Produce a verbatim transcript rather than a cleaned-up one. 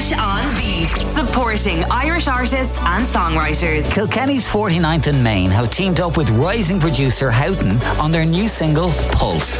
Irish on Beat, supporting Irish artists and songwriters. Kilkenny's forty-ninth and Main have teamed up with rising producer Houghton on their new single Pulse.